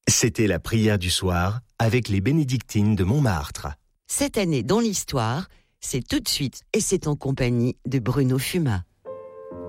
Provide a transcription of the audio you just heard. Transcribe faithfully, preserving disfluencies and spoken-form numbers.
C'était la prière du soir avec les bénédictines de Montmartre. Cette année dans l'histoire, c'est tout de suite et c'est en compagnie de Bruno Fuma.